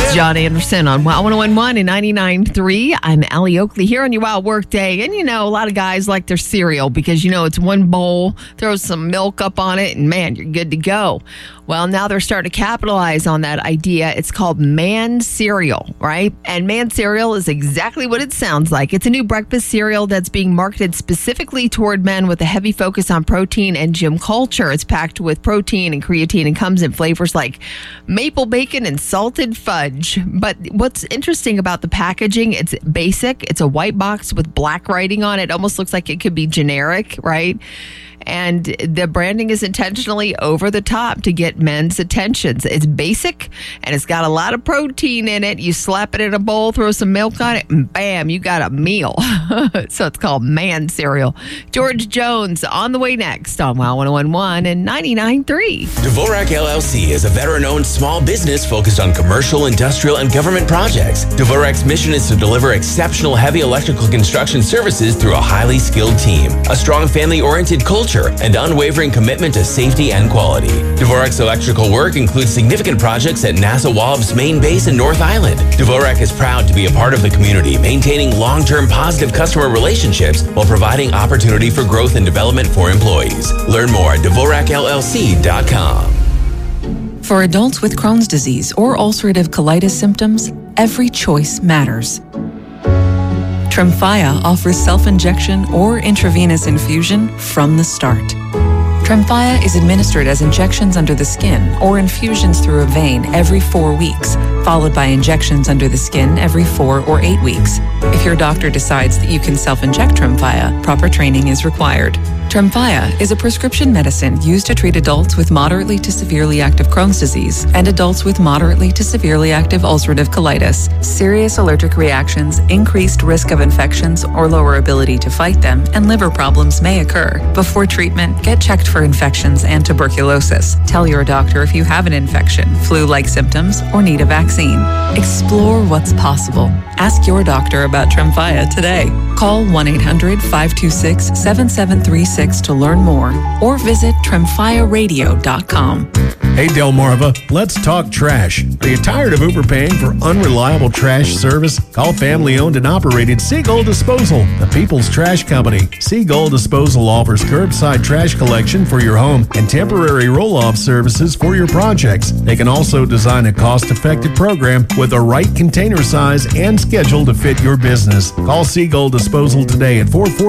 John Anderson on Wow 101.1 and 99.3. I'm Allie Oakley here on your Wow Work Day. And a lot of guys like their cereal because, it's one bowl, throw some milk up on it, and man, you're good to go. Well, now they're starting to capitalize on that idea. It's called Man Cereal, right? And Man Cereal is exactly what it sounds like. It's a new breakfast cereal that's being marketed specifically toward men with a heavy focus on protein and gym culture. It's packed with protein and creatine and comes in flavors like maple bacon and salted fudge. But what's interesting about the packaging, it's basic. It's a white box with black writing on it. Almost looks like it could be generic, right? And the branding is intentionally over the top to get men's attentions. It's basic and it's got a lot of protein in it. You slap it in a bowl, throw some milk on it, and bam, you got a meal. So it's called Man Cereal. George Jones on the way next on Wow 101.1 and 99.3. Dvorak LLC is a veteran-owned small business focused on commercial, industrial, and government projects. Dvorak's mission is to deliver exceptional heavy electrical construction services through a highly skilled team, a strong family-oriented culture, and unwavering commitment to safety and quality. Dvorak's electrical work includes significant projects at NASA Wallops main base in North Island. Dvorak is proud to be a part of the community, maintaining long-term positive customer relationships while providing opportunity for growth and development for employees. Learn more at DvorakLLC.com. For adults with Crohn's disease or ulcerative colitis symptoms, every choice matters. Tremfya offers self-injection or intravenous infusion from the start. Tremfya is administered as injections under the skin or infusions through a vein every 4 weeks, followed by injections under the skin every 4 or 8 weeks. If your doctor decides that you can self-inject Tremfya, proper training is required. Tremfya is a prescription medicine used to treat adults with moderately to severely active Crohn's disease and adults with moderately to severely active ulcerative colitis. Serious allergic reactions, increased risk of infections or lower ability to fight them, and liver problems may occur. Before treatment, get checked for infections and tuberculosis. Tell your doctor if you have an infection, flu-like symptoms, or need a vaccine. Explore what's possible. Ask your doctor about Tremfya today. Call 1-800-526-7736 to learn more or visit TremfyaRadio.com. Hey Delmarva, let's talk trash. Are you tired of overpaying for unreliable trash service? Call family-owned and operated Seagull Disposal, the people's trash company. Seagull Disposal offers curbside trash collection for your home and temporary roll-off services for your projects. They can also design a cost-effective program with the right container size and schedule to fit your business. Call Seagull Disposal today at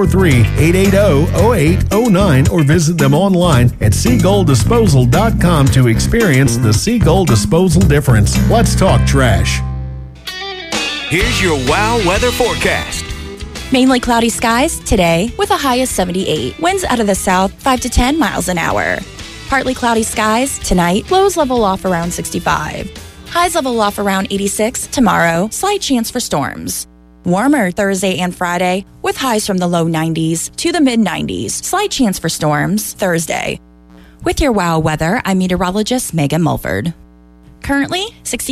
443-880-0809 or visit them online at SeagullDisposal.com to experience the Seagull Disposal difference. Let's talk trash. Here's your Wow weather forecast. Mainly cloudy skies today with a high of 78. Winds out of the south 5 to 10 miles an hour. Partly cloudy skies tonight. Lows level off around 65. Highs level off around 86 tomorrow. Slight chance for storms. Warmer Thursday and Friday with highs from the low 90s to the mid 90s. Slight chance for storms Thursday. With your Wow weather, I'm meteorologist Megan Mulford. Currently, 60